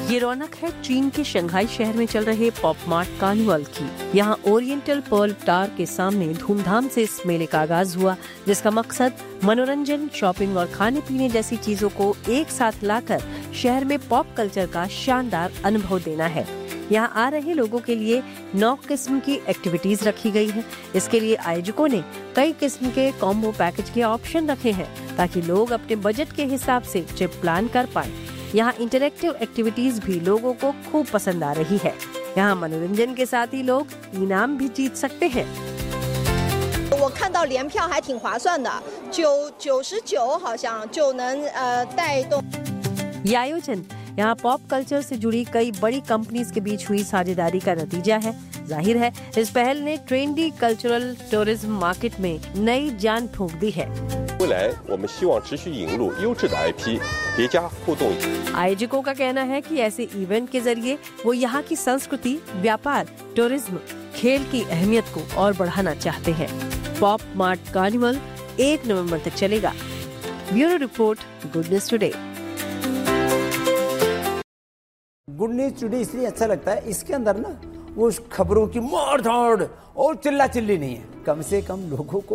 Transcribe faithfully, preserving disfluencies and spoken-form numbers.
ये रौनक है चीन के शंघाई शहर में चल रहे पॉप मार्ट कार्निवल की। यहाँ ओरिएंटल पर्ल टावर के सामने धूमधाम से इस मेले का आगाज हुआ, जिसका मकसद मनोरंजन, शॉपिंग और खाने पीने जैसी चीजों को एक साथ लाकर शहर में पॉप कल्चर का शानदार अनुभव देना है। यहाँ आ रहे लोगों के लिए नौ किस्म की एक्टिविटीज रखी गई है। इसके लिए आयोजकों ने कई किस्म के कॉम्बो पैकेज के ऑप्शन रखे हैं, ताकि लोग अपने बजट के हिसाब से ट्रिप प्लान कर पाएं। यहाँ इंटरैक्टिव एक्टिविटीज भी लोगों को खूब पसंद आ रही है। यहाँ मनोरंजन के साथ ही लोग इनाम भी जीत सकते हैं। 我看到联票还挺划算的，九九十九好像就能呃带动。 ये आयोजन यहाँ पॉप कल्चर से जुड़ी कई बड़ी कंपनीज के बीच हुई साझेदारी का नतीजा है। जाहिर है इस पहल ने ट्रेंडी कल्चरल टूरिज्म मार्केट में नई जान फूंक दी है। 未来我们希望持续引入优质的 I P， 叠加互动。 आयोजकों का कहना है कि ऐसे इवेंट के जरिए वो यहाँ की संस्कृति, व्यापार, टूरिज्म, खेल की अहमियत को और बढ़ाना चाहते हैं। पॉप मार्ट कार्निवल एक नवंबर तक चलेगा। Bureau report, good news today. Good news today इसलिए अच्छा लगता है, इसके अंदर ना वो खबरों की मार धाड़ और चिल्ला चिल्ली नहीं है। कम से कम लोगों को